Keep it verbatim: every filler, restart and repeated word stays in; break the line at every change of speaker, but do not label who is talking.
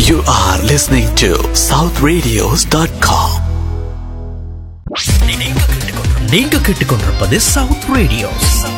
You are listening to south radios dot com.
நீங்கள் கேட்டுக்கொண்டிருப்பது south radios.